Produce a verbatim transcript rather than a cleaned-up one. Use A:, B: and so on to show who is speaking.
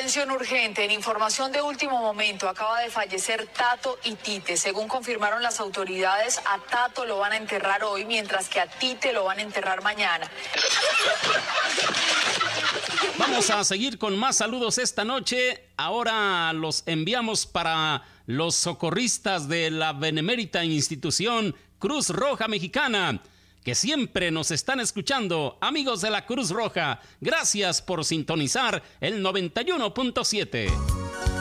A: Atención urgente, en información de último momento, acaba de fallecer Tato y Tite. Según confirmaron las autoridades, a Tato lo van a enterrar hoy, mientras que a Tite lo van a enterrar mañana.
B: Vamos a seguir con más saludos esta noche. Ahora los enviamos para los socorristas de la benemérita institución Cruz Roja Mexicana, que siempre nos están escuchando. Amigos de la Cruz Roja, gracias por sintonizar el noventa y uno punto siete.